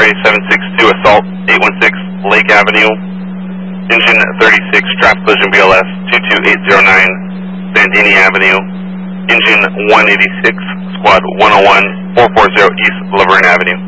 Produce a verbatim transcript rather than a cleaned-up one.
X-ray seven six two Assault eight one six Lake Avenue, engine thirty-six Traffic Collision B L S two two eight zero nine Sandini Avenue, engine one eighty-six Squad one oh one four four zero East Laverne Avenue.